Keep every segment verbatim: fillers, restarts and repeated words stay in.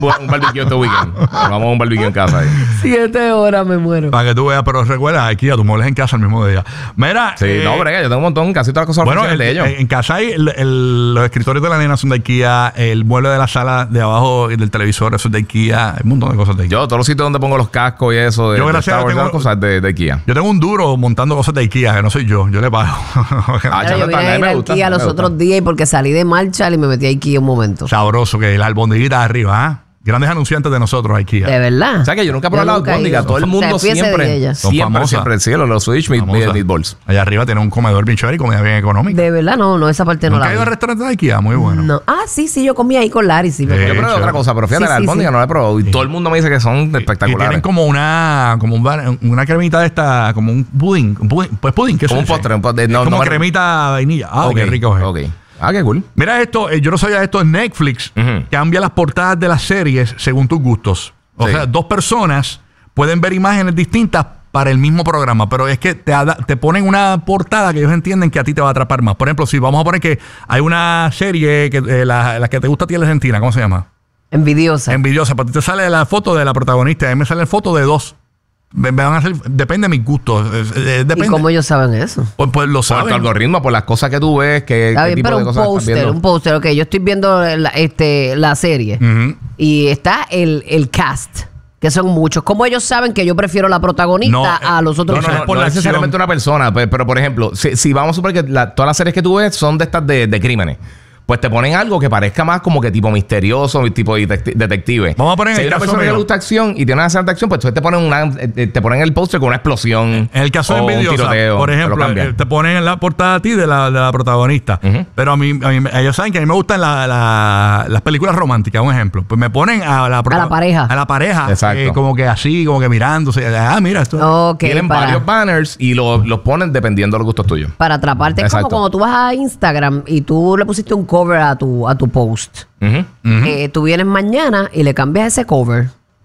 un barbecue este weekend. Vamos a un barbecue en casa ahí. Siete horas me muero. Para que tú veas, pero recuerda, aquí ya tú muebles en casa el mismo día. Mira. Sí, eh, no, brega, yo tengo un montón, casi todas las cosas bueno, el, de ellos. En casa hay el, el, los escritorios de la nena son de IKEA, el mueble de la sala de abajo del televisor, eso es de IKEA, hay un montón de cosas de IKEA. Yo, todos los sitios donde pongo los cascos y eso, de, yo, de gracias Star Wars, tengo, cosas de, de IKEA. Yo tengo un duro montando cosas de IKEA, que no soy yo, yo le pago. Ah, yo vine a ir a IKEA los otros días y porque salí de Marshall y me metí a IKEA un momento. Sabroso, que las albondiguitas arriba, ¿ah? ¿eh? Grandes anunciantes de nosotros, IKEA. De verdad. O sea que yo nunca he probado la albóndiga. Todo el mundo siempre, siempre, siempre, el cielo, los Switch Meatballs. Allá arriba tiene un comedor bien chévere y comida bien económica. De verdad, no, no, esa parte no la vi. ¿Nunca has ido al restaurante de IKEA? Muy bueno. No. Ah, sí, sí, yo comí ahí con Larry, sí. Yo probé otra cosa, pero fíjate, sí, la albóndiga sí, sí. no la he probado. Y sí. todo el mundo me dice que son espectaculares. Y tienen como una, como un, una cremita de esta, como un pudding. Un pudding pues pudding, ¿qué es Como un postre. Un postre no, como no cremita me... vainilla. Ah, okay. Qué rico es. Ok. Ah, qué cool. Mira esto, eh, yo no sabía esto, en Netflix uh-huh. cambia las portadas de las series según tus gustos. O sí. sea, dos personas pueden ver imágenes distintas para el mismo programa, pero es que te, te ponen una portada que ellos entienden que a ti te va a atrapar más. Por ejemplo, si vamos a poner que hay una serie, que eh, la, la que te gusta a ti es Argentina, ¿cómo se llama? Envidiosa. Envidiosa, para ti te sale la foto de la protagonista, a mí me sale la foto de dos. Me van a hacer, depende de mis gustos. Eh, depende. ¿Y cómo ellos saben eso? Pues, pues lo saben. Por tu algoritmo, por las cosas que tú ves, que está bien, tipo pero de un cosas póster, un póster. Ok, yo estoy viendo la, este, la serie uh-huh. y está el, el cast, que son muchos. ¿Cómo ellos saben que yo prefiero la protagonista no, a los otros? No, no, no, no, no necesariamente una persona, pero, pero por ejemplo, si, si vamos a suponer que la, todas las series que tú ves son de estas de, de crímenes. Pues te ponen algo que parezca más como que tipo misterioso, tipo detective. Vamos a poner si hay una persona que le gusta acción y tiene una escena de acción, pues entonces te ponen una, te ponen el póster con una explosión. En el caso de Envidiosa, por ejemplo, te, te ponen en la portada a ti de la, de la protagonista. Uh-huh. Pero a mí, a mí, ellos saben que a mí me gustan la, la, las películas románticas, un ejemplo. Pues me ponen a la, a la pareja. A la pareja. Eh, como que así, como que mirándose. Ah, mira esto. Okay, tienen para... varios banners y los lo ponen dependiendo de los gustos tuyos. Para atraparte. Es como cuando tú vas a Instagram y tú le pusiste un cover a tu, a tu post. Uh-huh. Uh-huh. Eh, tú vienes mañana y le cambias ese cover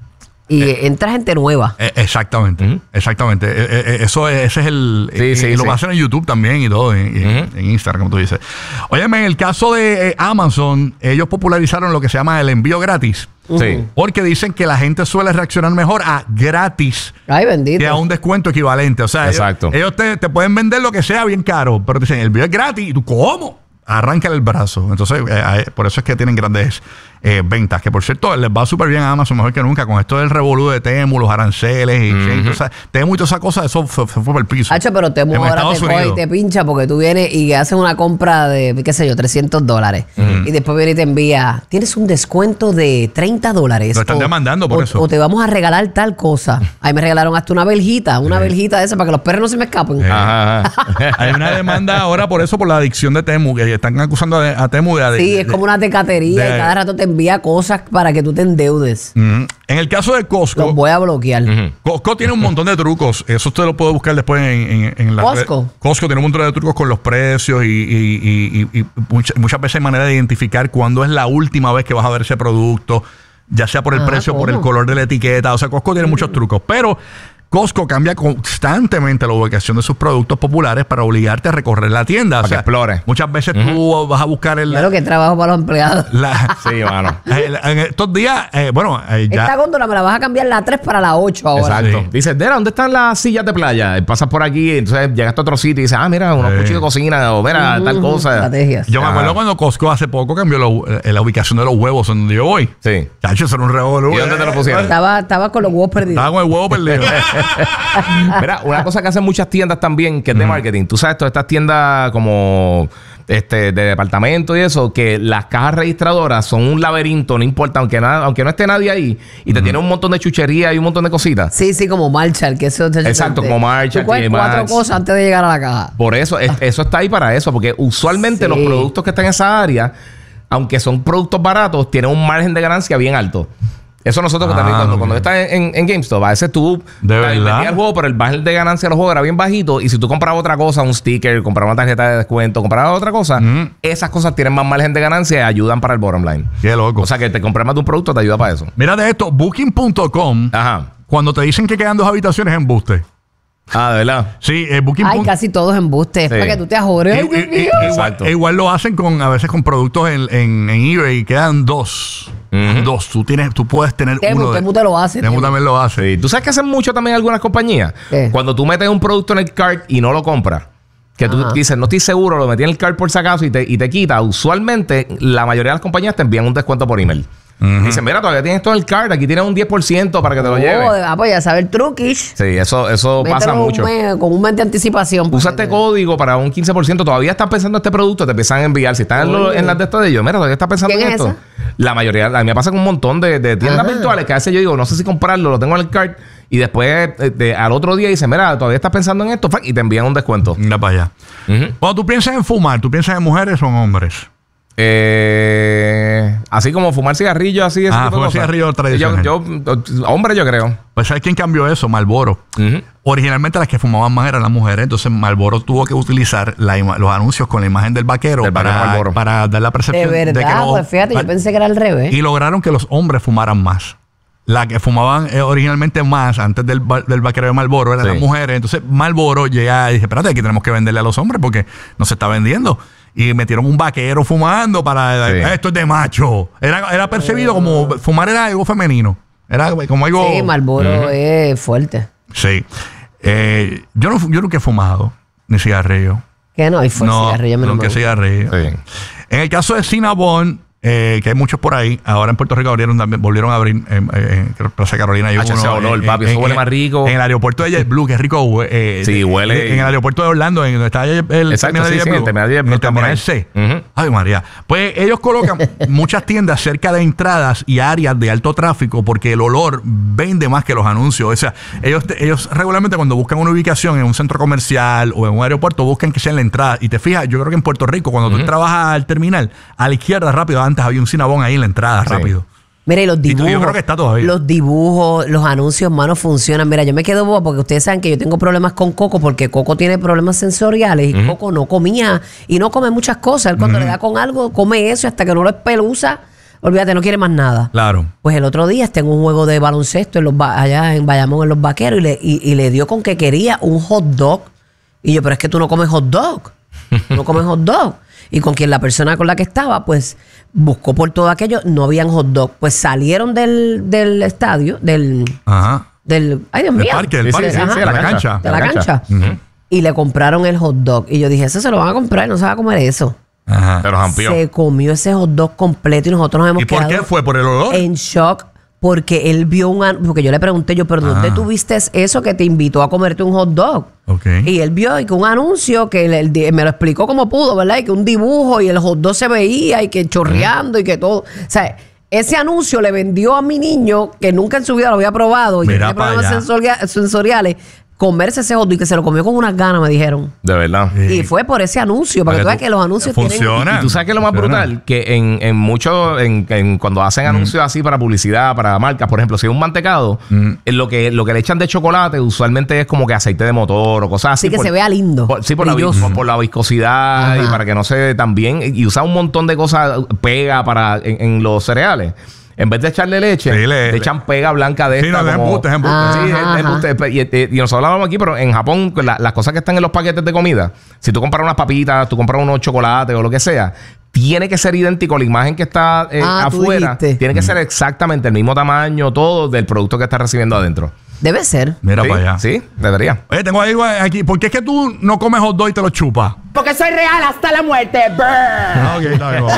y eh, entra gente nueva. Eh, exactamente, uh-huh. exactamente. Eh, eh, eso es, ese es el... Sí, eh, sí, y lo sí. va a hacer en YouTube también y todo, en, uh-huh. en Instagram, como tú dices. Óyeme, en el caso de eh, Amazon, ellos popularizaron lo que se llama el envío gratis. Uh-huh. Sí. Porque dicen que la gente suele reaccionar mejor a gratis. Ay, bendito. Que a un descuento equivalente. O sea, exacto. ellos, ellos te, te pueden vender lo que sea bien caro, pero te dicen, el envío es gratis. ¿Y tú cómo? Arráncale el brazo. Entonces, eh, eh, por eso es que tienen grandes eh, ventas. Que por cierto, les va súper bien a Amazon, mejor que nunca, con esto del revolú de Temu, los aranceles y mm-hmm. o sea, Temu y toda esa cosa, eso fue, fue por el piso. Hacho, pero Temu ahora te coge y te pincha porque tú vienes y haces una compra de, qué sé yo, trescientos dólares. Mm-hmm. Y después viene y te envía, tienes un descuento de treinta dólares. Lo están o, demandando por o, eso. O te vamos a regalar tal cosa. Ahí me regalaron hasta una veljita, una sí. veljita de esa para que los perros no se me escapen. Sí. Ajá, ajá. Hay una demanda ahora por eso, por la adicción de Temu, que están acusando a, a Temu de... Sí, de, es como una tecatería de, y cada rato te envía cosas para que tú te endeudes. Uh-huh. En el caso de Costco... Los voy a bloquear. Uh-huh. Costco tiene un montón de trucos. Eso usted lo puede buscar después en, en, en la ¿Costco? Red. Costco tiene un montón de trucos con los precios y, y, y, y, y muchas, muchas veces hay manera de identificar cuándo es la última vez que vas a ver ese producto, ya sea por el ah, precio, ¿cómo? Por el color de la etiqueta. O sea, Costco tiene uh-huh. muchos trucos. Pero... Costco cambia constantemente la ubicación de sus productos populares para obligarte a recorrer la tienda. Para o sea, que explore. Muchas veces uh-huh. tú vas a buscar el... Claro que trabajo para los empleados. La, sí, mano. El, en estos días, eh, bueno... Eh, ya. Esta góndola me la vas a cambiar la tres para la ocho ahora. Exacto. Sí. Dices, Dera, ¿dónde están las sillas de playa? Y pasas por aquí, entonces llegas a otro sitio y dices, ah, mira, unos sí. cuchillos de cocina, o mira, uh-huh. tal cosa. Estrategias. Yo me acuerdo cuando Costco hace poco cambió lo, eh, la ubicación de los huevos en donde yo voy. Sí. Chacho, eso era un revolú. ¿Y dónde te lo pusieron? Estaba, estaba con los huevos perdidos. Estaba con el huevo perdido. Mira, una cosa que hacen muchas tiendas también, que es de mm. marketing. Tú sabes, todas estas tiendas como este de departamento y eso, que las cajas registradoras son un laberinto, no importa, aunque nada, aunque no esté nadie ahí, y te mm. tiene un montón de chuchería y un montón de cositas. Sí, sí, como Marshall, que eso te exacto, como Marshall. Tú coges cuatro Max. Cosas antes de llegar a la caja. Por eso, es, eso está ahí para eso, porque usualmente sí. los productos que están en esa área, aunque son productos baratos, tienen un margen de ganancia bien alto. Eso nosotros ah, también, cuando, cuando estás en, en GameStop, a veces tú vendías el juego, pero el margen de ganancia de los juegos era bien bajito. Y si tú comprabas otra cosa, un sticker, comprabas una tarjeta de descuento, comprabas otra cosa, mm. esas cosas tienen más margen de ganancia y ayudan para el bottom line. Qué loco. O sea, que te compras más de un producto te ayuda para eso. Mira de esto, Booking punto com, ajá. cuando te dicen que quedan dos habitaciones, embuste. Ah, ¿de verdad? Sí, eh, Booking Ay, punto- casi todos embustes. Sí. Para que tú te ajores. E- Ay, Dios e- mío. e- igual, Exacto. e igual lo hacen con a veces con productos en, en, en eBay y quedan dos. Ujú. Dos. Tú tienes, tú puedes tener Temu, uno. de- Temu te lo hace, Temu Temu. también lo hace. Sí. ¿Tú sabes que hacen mucho también algunas compañías? ¿Qué? Cuando tú metes un producto en el cart y no lo compras. Que tú Ajá. dices, no estoy seguro, lo metí en el cart por si acaso y te, y te quita. Usualmente, la mayoría de las compañías te envían un descuento por email. Dicen, mira, todavía tienes todo el cart, aquí tienes un diez por ciento para que te lo Oh, lleves. ah, pues ya saber truquish. Sí, eso, eso pasa Mételo un mucho. mes, con un mes de anticipación. Usa para este que- código para un quince por ciento. Todavía estás pensando en este producto, te empiezan a enviar. Si estás en, lo- Oye. en las de estos de ellos, mira, todavía estás pensando ¿Quién en es esto. esa? La mayoría, a mí me pasa con un montón de, de tiendas Ajá. virtuales que a veces yo digo, no sé si comprarlo, lo tengo en el cart. Y después, eh, de- al otro día, dice, mira, todavía estás pensando en esto, fuck, y te envían un descuento. Mira para allá. Ujú. Cuando tú piensas en fumar, ¿tú piensas en mujeres o en hombres? Eh, así como fumar cigarrillo, así. ese Ah, tipo de fumar cosas. cigarrillo tradicional. Yo, yo, hombre, yo creo. Pues ¿sabes quién cambió eso? Marlboro. Ujú. Originalmente las que fumaban más eran las mujeres, entonces Marlboro tuvo que utilizar la ima- los anuncios con la imagen del vaquero, Del vaquero para, Marlboro. para dar la De percepción de, que verdad, los, pues fíjate, yo pensé que era al revés. y lograron que los hombres fumaran más. La que fumaban eh, originalmente más antes del, va- del vaquero de Marlboro eran Sí. las mujeres. Entonces Marlboro llega y dice, espérate, aquí tenemos que venderle a los hombres porque no se está vendiendo. Y metieron un vaquero fumando para... Sí. Esto es de macho. Era, era percibido como... Fumar era algo femenino. Era como algo... Sí, Marlboro es fuerte. Sí. Eh, yo, no, fu- yo nunca he fumado ni cigarrillo. Que no, y fue no, cigarrillo, a mí no me nunca gusta. cigarrillo. Sí. En el caso de Cinnabon, eh, que hay muchos por ahí, ahora en Puerto Rico abrieron también, volvieron a abrir en eh, en Plaza Carolina. Hay Hacho, uno, ese olor, eh, papi, eso huele más rico. En el aeropuerto de JetBlue, que es rico. eh, Sí, de- huele- de- En el aeropuerto de Orlando, en donde está el el Exacto, terminal sí, de sí, JetBlue. el terminal de JetBlue En el está por terminal ahí. C. Ujú. Ay, María. Pues ellos colocan muchas tiendas cerca de entradas y áreas de alto tráfico porque el olor vende más que los anuncios. O sea, ellos, ellos regularmente cuando buscan una ubicación en un centro comercial o en un aeropuerto, buscan que sea en la entrada. Y te fijas, yo creo que en Puerto Rico, cuando tú entrabas al terminal, a la izquierda rápido, antes había un Cinnabon ahí en la entrada, Sí. rápido. Mira, y los tú- dibujos. yo creo que está todavía. Los dibujos, los anuncios, mano, funcionan. Mira, yo me quedo boba porque ustedes saben que yo tengo problemas con Coco porque Coco tiene problemas sensoriales y Coco no comía y no come muchas cosas. Él cuando le da con algo, come eso y hasta que no lo espeluza, olvídate, no quiere más nada. Claro. Pues el otro día está en un juego de baloncesto en los ba- allá en Bayamón, en Los Vaqueros, y le, y, y le dio con que quería un hot dog. Y yo, pero es que tú no comes hot dog. Tú no comes hot dog. Y con quien la persona con la que estaba, pues buscó por todo aquello, no habían hot dog. Pues salieron del, del estadio, del, Ajá. del. Ay, Dios Del mío. parque, del Sí, parque. sí, sí, Ajá. sí, de la cancha. De la la cancha. cancha. Ujú. Y le compraron el hot dog. Y yo dije, eso se lo van a comprar, no se va a comer eso. Ajá. Pero jampió. Se comió ese hot dog completo y nosotros nos hemos ¿Y por quedado qué fue? ¿Por el olor? en shock porque él vio un an- porque yo le pregunté yo, pero ¿dónde Ah. tú viste eso que te invitó a comerte un hot dog? Ok. Y él vio y que un anuncio que le- el di- me lo explicó como pudo, ¿verdad? Y que un dibujo y el hot dog se veía y que chorreando y que todo. O sea, ese anuncio le vendió a mi niño que nunca en su vida lo había probado y que Mira tiene pa' problemas allá. sensoria- sensoriales. Comerse ese hot dog y que se lo comió con unas ganas, me dijeron. De verdad. Sí. Y fue por ese anuncio, para que tú veas que los anuncios Funciona. tienen... Y tú sabes que es lo más Funciona. brutal, que en, en muchos, en, en- cuando hacen anuncios así para publicidad, para marcas, por ejemplo, si es un mantecado, en lo que lo que le echan de chocolate usualmente es como que aceite de motor o cosas así. Así que por- se vea lindo, por- sí, por la, vi- brilloso. por, por la viscosidad Ajá. y para que no se tan bien. Y usa un montón de cosas, pega para en, en los cereales. En vez de echarle leche, Sí, le, le- echan pega blanca de Sí, esta. no, es como- embuste, es embuste. Ah. Sí, es- Ajá, es embuste. Y, y- y nosotros hablamos aquí, pero en Japón, la- las cosas que están en los paquetes de comida, si tú compras unas papitas, tú compras unos chocolates o lo que sea, tiene que ser idéntico. La imagen que está eh, Ah, tú afuera dijiste. tiene que ser exactamente el mismo tamaño, todo del producto que estás recibiendo adentro. Debe ser. Mira ¿Sí? para allá. Sí, debería. Oye, tengo ahí aquí. ¿Por qué es que tú no comes hot dog y te lo chupas? Porque soy real hasta la muerte. Brr. Ah, ok, está bien.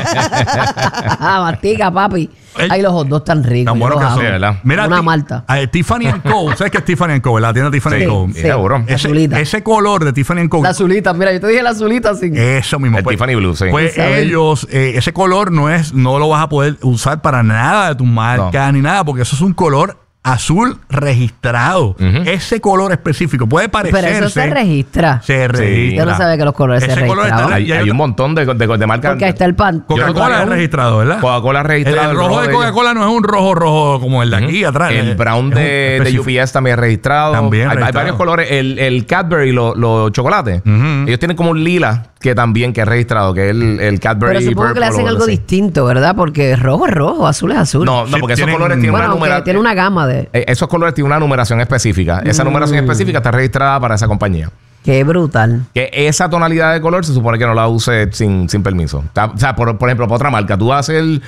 Ah, mastica, papi. El- Ay, los hot dogs tan ricos. Tan yo bueno los que amo. son. Sí, ¿verdad? Mira, Una ti- malta. a Tiffany and Co. ¿Sabes qué es Tiffany and Co? La tienda Tiffany Sí, and Co. sí. seguro. La Ese, azulita. ese color de Tiffany and Co. La azulita, mira, yo te dije la azulita sin. Eso mismo. El Tiffany Blue, sí. Pues Isabel. ellos, eh, ese color no es, no lo vas a poder usar para nada de tu marca ni nada, porque eso es un color azul registrado. Ese color específico puede parecerse. Pero eso se registra. Se registra. Yo no sabía que los colores se Ese color está- registraban. Hay, y hay hay otra- un montón de, de, de marcas. Porque ahí está el pan. Yo no Coca-Cola traía es un- registrado, ¿verdad? Coca-Cola El, registrado. el rojo de ellos. Coca-Cola no es un rojo rojo como el de aquí atrás. El es- brown es un de, de específico. U P S también es registrado. También hay, hay registrado. varios colores. El, el Cadbury, los los chocolates, ellos tienen como un lila que también que es registrado, que es el, el Cadbury. Pero supongo que le Purple hacen o algo así. distinto, ¿verdad? Porque rojo es rojo, azul es azul. No, no, Sí, porque esos tienen- colores tienen bueno, una aunque numeración. tiene una gama de. colores. eh, esos colores tienen una numeración específica. Esa Mm. numeración específica está registrada para esa compañía. Qué brutal. Que esa tonalidad de color se supone que no la use sin, sin permiso. O sea, por, por ejemplo, para otra marca, tú vas a hacer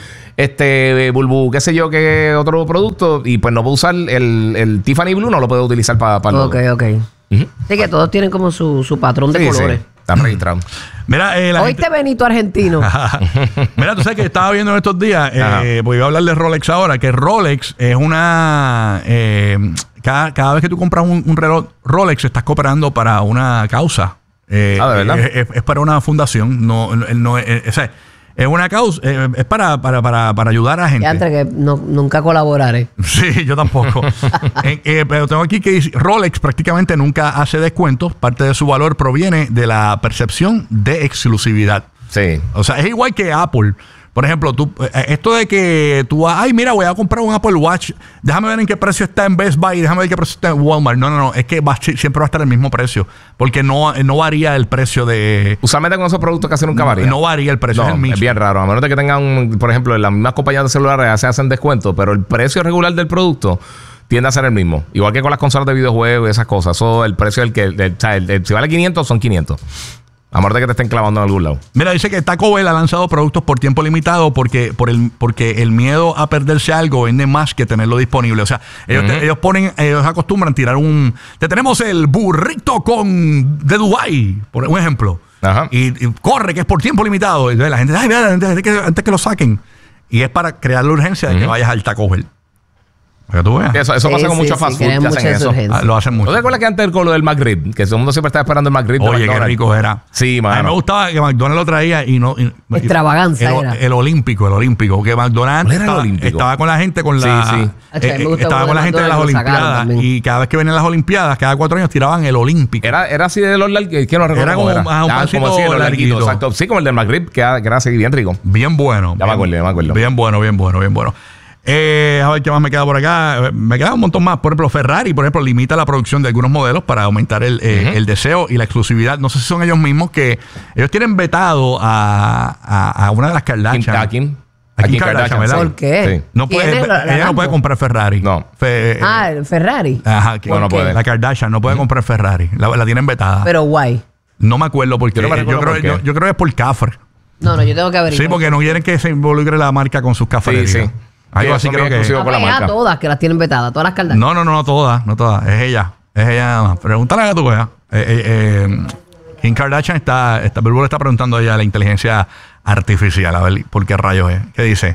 este Bulbu, qué sé yo, que otro producto, y pues no puedes usar el, el Tiffany Blue, no lo puedes utilizar para para el Ok, ok. Ujú. Así que todos tienen como su, su patrón de Sí, colores. sí, están registrados. Mira, eh, la ¿Oíste, gente- Benito Argentino? Mira, tú sabes que estaba viendo en estos días, Ajá. eh, porque iba a hablar de Rolex ahora, que Rolex es una... eh, cada, cada vez que tú compras un, un reloj Rolex, estás cooperando para una causa. Eh, Ah, ¿de verdad? Es, es- es para una fundación, no, no, no es, o sea, es una causa, eh, es para, para, para, para ayudar a gente. Ya entre que no, nunca colaboraré. Sí, yo tampoco. Eh, eh, pero tengo aquí que dice, Rolex prácticamente nunca hace descuentos. Parte de su valor proviene de la percepción de exclusividad. Sí. O sea, es igual que Apple. Por ejemplo, tú, eh, esto de que tú, ay, mira, voy a comprar un Apple Watch, déjame ver en qué precio está en Best Buy, déjame ver qué precio está en Walmart. No, no, no, es que va, siempre va a estar el mismo precio, porque no, no varía el precio de... Usualmente con esos productos casi nunca varía. No varía el precio, No, es el mismo. es bien raro. A menos de que tengan, por ejemplo, en las mismas compañías de celulares ya se hacen descuentos, pero el precio regular del producto tiende a ser el mismo. Igual que con las consolas de videojuegos y esas cosas. Eso, el precio del que... el- o sea, el- el- si vale quinientos, son quinientos. A menos de que te estén clavando en algún lado. Mira, dice que Taco Bell ha lanzado productos por tiempo limitado porque, por el, porque el miedo a perderse algo vende más que tenerlo disponible. O sea, ellos, te- ellos ponen, ellos acostumbran tirar un... Te tenemos el burrito con de Dubái, por un ejemplo. Ajá. Y, y corre, que es por tiempo limitado. Y la gente, ay, mira, antes, antes que, antes que lo saquen. Y es para crear la urgencia de que vayas al Taco Bell. Para que tú veas. Eso, eso Sí, pasa con sí, muchos sí, fast food crean que hacen mucha eso. urgencia. Ah, lo hacen mucho. ¿No te acuerdas que antes con lo del McRib? Que todo el mundo siempre estaba esperando el McRib de Oye, qué McDonald's? rico era. Sí, mano. A mí me gustaba que McDonald's lo traía y no... y- Extravaganza el, era. el olímpico, el olímpico. Que McDonald's ¿Cuál era el estaba, olímpico? estaba con la gente con Sí, la... sí. eh, Acho, a mí me gusta estaba como con la de gente de las McDonald's lo sacaron olimpiadas. también. Y cada vez que venían las olimpiadas, cada cuatro años tiraban el olímpico. Era, era así de los larguitos, que no recuerdo Era cómo como, era. ah, un Ah, pancito como así de los larguitos, larguito. exacto. Sí, como el del McRib, que era, que era así bien rico. Bien bueno. Ya me bien- acuerdo, ya me acuerdo. Bien bueno, bien bueno, bien bueno. Eh, a ver qué más me queda por acá. Eh, Me queda un montón más. Por ejemplo, Ferrari, por ejemplo, limita la producción de algunos modelos para aumentar el, eh, Ujú. el deseo y la exclusividad. No sé si son ellos mismos que ellos tienen vetado a, a, a una de las Kim, Kardashian. a Kim. A Kim Kardashian, ¿verdad? ¿Por qué? Sí. No puede, ¿Quién es? ¿La- la ella no puede Lambo? comprar Ferrari. No. Fe- Ah, el Ferrari. Ajá, que- No, no puede. La Kardashian no puede comprar Ferrari. La, la tienen vetada. Pero guay. no me acuerdo porque Yo no me yo, recuerdo creo, por qué. yo, yo creo que es por Cafre. No, no, yo tengo que averiguar. Sí, porque no quieren que se involucre la marca con sus cafeterías. Sí, sí. Algo Sí, así son creo bien que es. exclusivos Ah, con la pues es a marca. todas que las tienen vetadas, todas las Kardashian. No, no, no, no todas, no todas. Es ella. Es ella nada más. Pregúntale a que tú veas. Eh, eh, eh, Kim Kardashian está, está, Bilbo le está preguntando a ella la inteligencia artificial, a ver por qué rayos es. ¿Qué dice?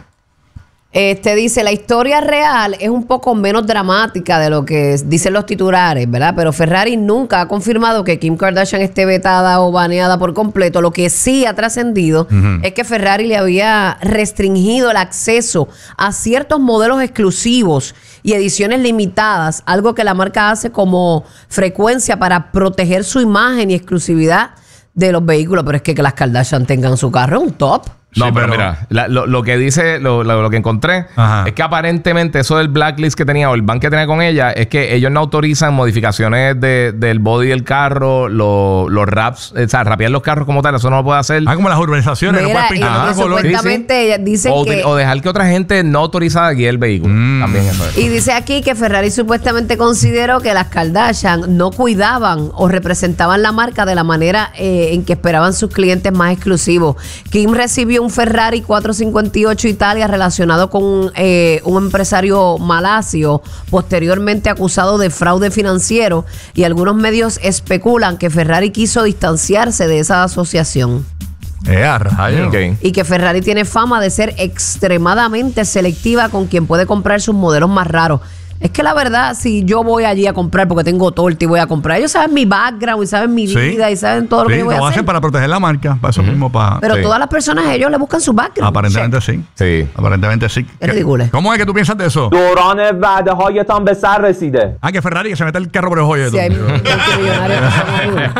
Este dice, la historia real es un poco menos dramática de lo que dicen los titulares, ¿verdad? Pero Ferrari nunca ha confirmado que Kim Kardashian esté vetada o baneada por completo. Lo que sí ha trascendido es que Ferrari le había restringido el acceso a ciertos modelos exclusivos y ediciones limitadas, algo que la marca hace como frecuencia para proteger su imagen y exclusividad de los vehículos. Pero es que que las Kardashian tengan su carro es un top. No, Sí, pero, pero- mira, la- lo, lo que dice, lo, lo- lo que encontré, Ajá. es que aparentemente eso del blacklist que tenía o el ban que tenía con ella, es que ellos no autorizan modificaciones de, del body del carro, lo- los wraps, o sea, rapear los carros como tal, eso no lo puede hacer. Ah, como las urbanizaciones, no Mira, puedes y pintar Ajá, nada de color. supuesta- supuestamente ella- dicen o, que... util- o dejar que otra gente no autorizada guíe el vehículo. Mm. También eso es. Y dice aquí que Ferrari supuestamente consideró que las Kardashian no cuidaban o representaban la marca de la manera eh, en que esperaban sus clientes más exclusivos. Kim recibió un Ferrari cuatrocientos cincuenta y ocho Italia relacionado con eh, un empresario malasio, posteriormente acusado de fraude financiero, y algunos medios especulan que Ferrari quiso distanciarse de esa asociación. Eh, a rayos. Ok. Y que Ferrari tiene fama de ser extremadamente selectiva con quien puede comprar sus modelos más raros. Es que la verdad, si yo voy allí a comprar porque tengo torta y voy a comprar, ellos saben mi background y saben mi Sí. vida y saben todo lo Sí, que yo voy lo a hacen hacer. para proteger la marca, para eso mismo, para... Pero Sí. todas las personas, ellos le buscan su background. Aparentemente sí. Sí. Aparentemente sí. Es ridículo. ¿Cómo es que tú piensas de eso? دوران وعده هایتان به سر رسیده. Ah, que Ferrari que se mete el carro por el joyo. Si hay multimillonarios que son así.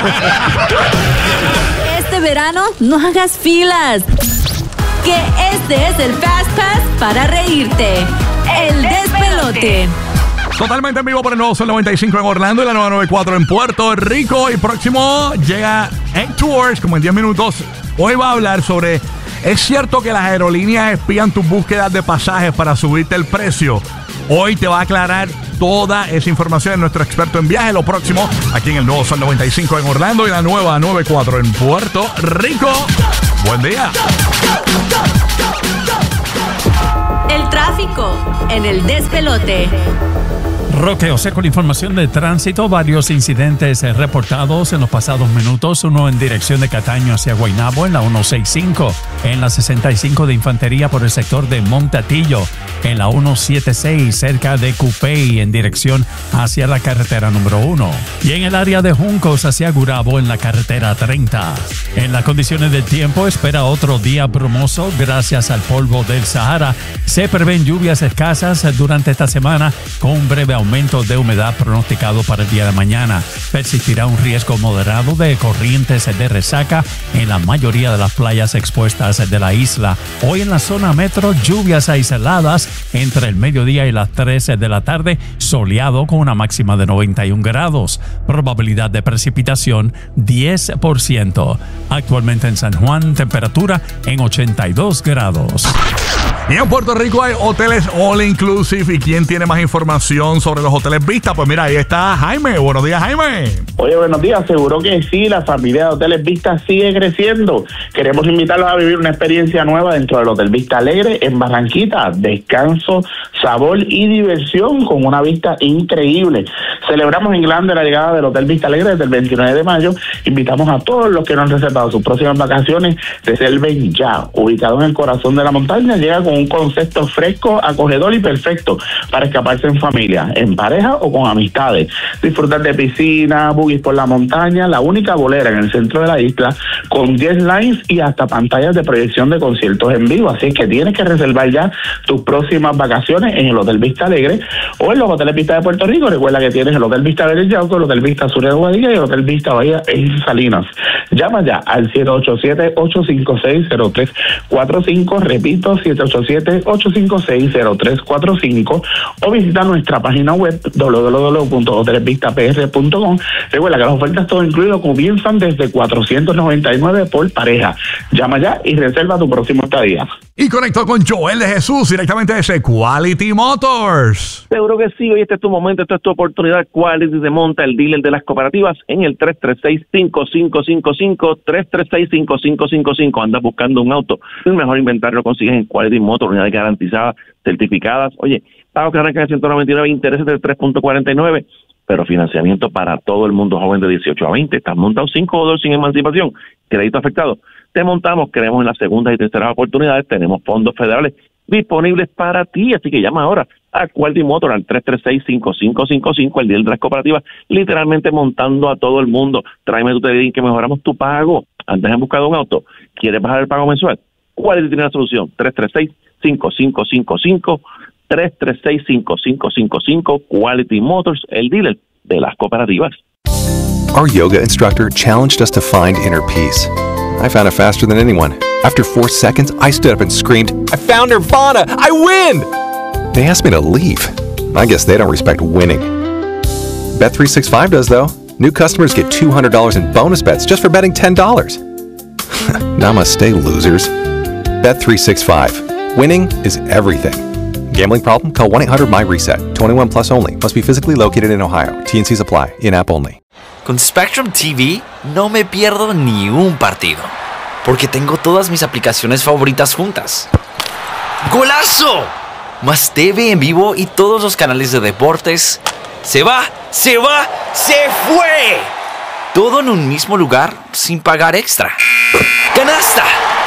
Este verano no hagas filas. Que este es el Fast Pass para reírte. El despelote. Totalmente en vivo por el nuevo Sol noventa y cinco en Orlando y la nueva noventa y cuatro en Puerto Rico. Y próximo llega en Tours, como en diez minutos. Hoy va a hablar sobre, ¿es cierto que las aerolíneas espían tus búsquedas de pasajes para subirte el precio? Hoy te va a aclarar toda esa información en nuestro experto en viaje. Lo próximo, aquí en el nuevo Sol noventa y cinco en Orlando y la nueva noventa y cuatro en Puerto Rico. Buen día. El tráfico en el despelote. Roque José con información de tránsito. Varios incidentes eh, reportados en los pasados minutos. Uno en dirección de Cataño hacia Guaynabo en la ciento sesenta y cinco. En la sesenta y cinco de Infantería por el sector de Montatillo. En la ciento setenta y seis cerca de Cupey en dirección hacia la carretera número uno. Y en el área de Juncos hacia Gurabo en la carretera treinta. En las condiciones del tiempo espera otro día brumoso gracias al polvo del Sahara. Se prevén lluvias escasas durante esta semana con un breve aumento de humedad pronosticado para el día de mañana. Persistirá un riesgo moderado de corrientes de resaca en la mayoría de las playas expuestas de la isla. Hoy en la zona metro, lluvias aisladas entre el mediodía y las tres de la tarde, soleado con una máxima de noventa y un grados. Probabilidad de precipitación diez por ciento. Actualmente en San Juan, temperatura en ochenta y dos grados. Y en Puerto Rico hay hoteles all inclusive. ¿Y quién tiene más información sobre los hoteles Vista? Pues mira, ahí está Jaime. Buenos días, Jaime. Oye, buenos días. Seguro que sí, la familia de Hoteles Vista sigue creciendo. Queremos invitarlos a vivir una experiencia nueva dentro del Hotel Vista Alegre en Barranquita. Descanso, sabor y diversión con una vista increíble. Celebramos en grande la llegada del Hotel Vista Alegre desde el veintinueve de mayo. Invitamos a todos los que no han reservado sus próximas vacaciones, reserven ya. Ubicado en el corazón de la montaña, llega con un concepto fresco, acogedor y perfecto para escaparse en familia, en pareja o con amistades. Disfrutar de piscina, buggies por la montaña, la única bolera en el centro de la isla, con diez lines y hasta pantallas de proyección de conciertos en vivo. Así que tienes que reservar ya tus próximas vacaciones en el Hotel Vista Alegre o en los Hoteles Vista de Puerto Rico. Recuerda que tienes el Hotel Vista Vélez Yauco, el Hotel Vista Sur de Guadilla y el Hotel Vista Bahía en Salinas. Llama ya al siete ocho siete, ocho cinco seis, cero tres cuatro cinco, repito, siete ocho siete, ocho cinco seis, cero tres cuatro cinco, o visita nuestra página web doble u doble u doble u punto hoteles vista p r punto com. Recuerda que las ofertas todo incluido comienzan desde cuatrocientos noventa y nueve por pareja. Llama ya y reserva tu próximo estadía. Y conecto con Joel de Jesús directamente desde Quality Motors. Seguro que sí, hoy este es tu momento, esta es tu oportunidad. Quality te monta, el dealer de las cooperativas, en el tres tres seis, cinco cinco cinco cinco, tres tres seis, cinco cinco cinco cinco. Andas buscando un auto, el mejor inventario lo consigues en Quality Motors, unidades garantizadas, certificadas. Oye, pagos que arrancan en ciento noventa y nueve, intereses del tres punto cuarenta y nueve, pero financiamiento para todo el mundo joven de dieciocho a veinte. Estás montado cinco o dos sin emancipación, crédito afectado. Te montamos, creemos en las segundas y terceras oportunidades, tenemos fondos federales disponibles para ti, así que llama ahora a Quality Motor al tres tres seis, cinco cinco cinco cinco, el deal de las cooperativas, literalmente montando a todo el mundo. Tráeme tu T D I que mejoramos tu pago. Antes has buscado un auto, ¿quieres bajar el pago mensual? Quality tiene la solución, tres tres seis, cinco cinco cinco cinco, tres tres seis, cinco cinco cinco cinco, Quality Motors, el dealer de las cooperativas. Our yoga instructor challenged us to find inner peace. I found it faster than anyone. After four seconds, I stood up and screamed, I found Nirvana! I win! They asked me to leave. I guess they don't respect winning. Bet three sixty-five does, though. New customers get two hundred dollars in bonus bets just for betting ten dollars. Namaste, losers. Bet three sixty-five. Winning is everything. Gambling problem? Call one eight hundred my reset. twenty-one plus only. Must be physically located in Ohio. T and C's apply. In-app only. Con Spectrum T V no me pierdo ni un partido, porque tengo todas mis aplicaciones favoritas juntas. ¡Golazo! Más T V en vivo y todos los canales de deportes. ¡Se va! ¡Se va! ¡Se fue! Todo en un mismo lugar sin pagar extra. ¡Canasta!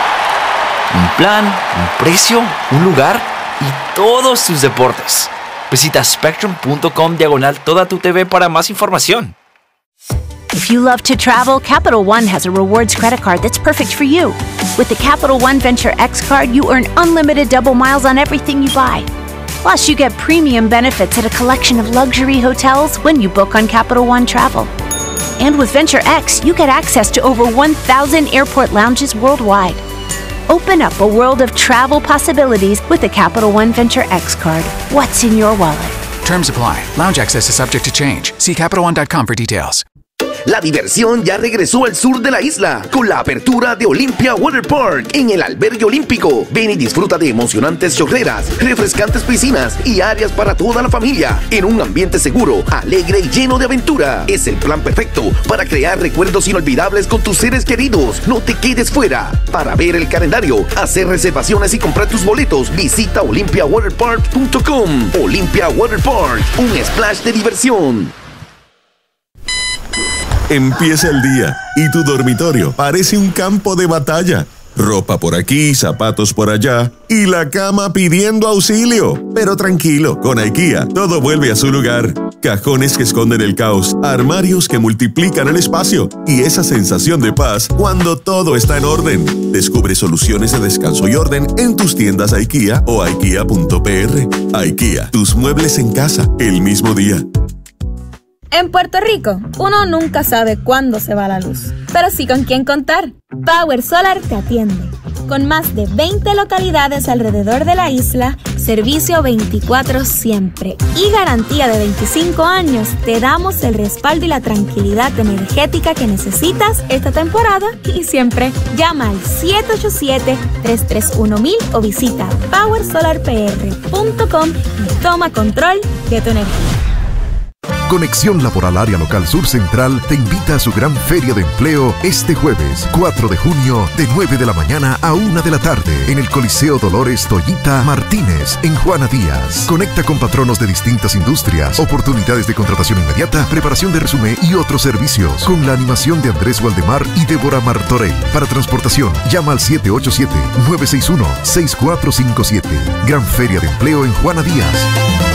Un plan, un precio, un lugar y todos tus deportes. Visita spectrum punto com diagonal toda tu T V para más información. If you love to travel, Capital One has a rewards credit card that's perfect for you. With the Capital One Venture X card, you earn unlimited double miles on everything you buy. Plus, you get premium benefits at a collection of luxury hotels when you book on Capital One Travel. And with Venture X, you get access to over one thousand airport lounges worldwide. Open up a world of travel possibilities with the Capital One Venture X card. What's in your wallet? Terms apply. Lounge access is subject to change. See Capital One dot com for details. La diversión ya regresó al sur de la isla con la apertura de Olympia Water Park en el albergue olímpico. Ven y disfruta de emocionantes chorreras, refrescantes piscinas y áreas para toda la familia en un ambiente seguro, alegre y lleno de aventura. Es el plan perfecto para crear recuerdos inolvidables con tus seres queridos. No te quedes fuera. Para ver el calendario, hacer reservaciones y comprar tus boletos, visita olympia water park punto com. Olympia Water Park, un splash de diversión. Empieza el día y tu dormitorio parece un campo de batalla. Ropa por aquí, zapatos por allá y la cama pidiendo auxilio. Pero tranquilo, con IKEA todo vuelve a su lugar. Cajones que esconden el caos, armarios que multiplican el espacio y esa sensación de paz cuando todo está en orden. Descubre soluciones de descanso y orden en tus tiendas IKEA o ikea punto p r. IKEA, tus muebles en casa el mismo día. En Puerto Rico, uno nunca sabe cuándo se va la luz, pero sí con quién contar. Power Solar te atiende. Con más de veinte localidades alrededor de la isla, servicio veinticuatro siempre y garantía de veinticinco años, te damos el respaldo y la tranquilidad energética que necesitas esta temporada y siempre. Llama al siete ocho siete, tres tres uno mil o visita power solar p r punto com y toma control de tu energía. Conexión Laboral Área Local Sur Central te invita a su gran feria de empleo este jueves, cuatro de junio, de nueve de la mañana a una de la tarde, en el Coliseo Dolores Toyita Martínez, en Juana Díaz. Conecta con patronos de distintas industrias, oportunidades de contratación inmediata, preparación de resumen y otros servicios, con la animación de Andrés Waldemar y Débora Martorell. Para transportación, llama al siete ocho siete, nueve seis uno, seis cuatro cinco siete. Gran feria de empleo en Juana Díaz.